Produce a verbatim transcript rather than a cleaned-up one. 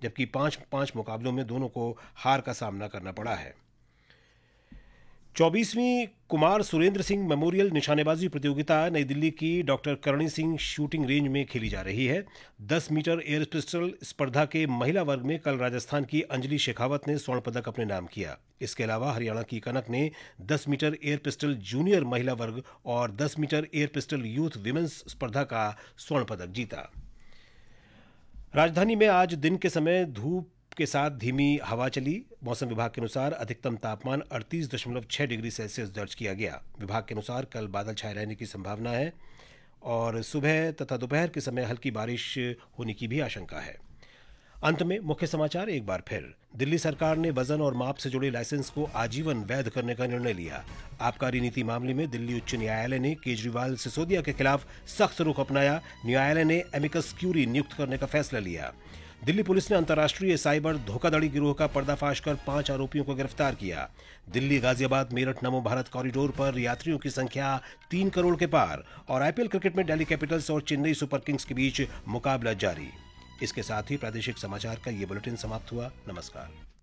जबकि पांच पांच मुकाबलों में दोनों को हार का सामना करना पड़ा है। चौबीसवीं कुमार सुरेंद्र सिंह मेमोरियल निशानेबाजी प्रतियोगिता नई दिल्ली की doctor Karni Singh shooting range में खेली जा रही है। दस मीटर एयर पिस्टल स्पर्धा के महिला वर्ग में कल राजस्थान की अंजलि शेखावत ने स्वर्ण पदक अपने नाम किया। इसके अलावा हरियाणा की कनक ने दस मीटर एयर पिस्टल जूनियर महिला वर्ग और दस metre air pistol youth women's स्पर्धा का स्वर्ण पदक जीता। राजधानी में आज दिन के समय धूप के साथ धीमी हवा चली। मौसम विभाग के अनुसार अधिकतम तापमान अड़तीस दशमलव छह डिग्री सेल्सियस दर्ज किया गया। विभाग के अनुसार कल बादल छाए रहने की संभावना है और सुबह तथा दोपहर के समय हल्की बारिश होने की भी आशंका है। अंत में मुख्य समाचार एक बार फिर। दिल्ली सरकार ने वजन और माप से जुड़े लाइसेंस को आजीवन वैध करने का निर्णय लिया। आबकारी नीति मामले में दिल्ली उच्च न्यायालय ने केजरीवाल सिसोदिया के खिलाफ सख्त रुख अपनाया। न्यायालय ने एमिकस क्यूरी नियुक्त करने का फैसला लिया। दिल्ली पुलिस ने अंतर्राष्ट्रीय साइबर धोखाधड़ी गिरोह का पर्दाफाश कर पांच आरोपियों को गिरफ्तार किया। दिल्ली गाजियाबाद मेरठ नमो भारत कॉरिडोर पर यात्रियों की संख्या तीन करोड़ के पार और आईपीएल क्रिकेट में दिल्ली कैपिटल्स और चेन्नई सुपर किंग्स के बीच मुकाबला जारी। इसके साथ ही प्रादेशिक समाचार का ये बुलेटिन समाप्त हुआ। नमस्कार।